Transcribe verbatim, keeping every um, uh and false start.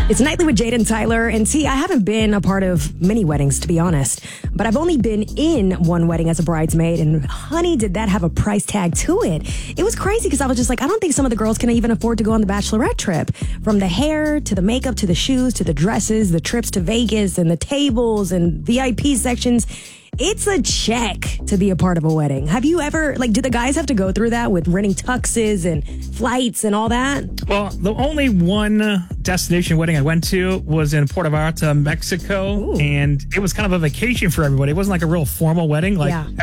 It's Nightly with Jade and Tyler. And see, I haven't been a part of many weddings, to be honest. But I've only been in one wedding as a bridesmaid. And honey, did that have a price tag to it. It was crazy because I was just like, I don't think some of the girls can even afford to go on the bachelorette trip. From the hair to the makeup to the shoes to the dresses, the trips to Vegas and the tables and V I P sections. It's a check to be a part of a wedding. Have you ever, like, do the guys have to go through that with renting tuxes and flights and all that? Well, the only one destination wedding I went to was in Puerto Vallarta, Mexico. Ooh. And it was kind of a vacation for everybody. It wasn't like a real formal wedding. Like, yeah.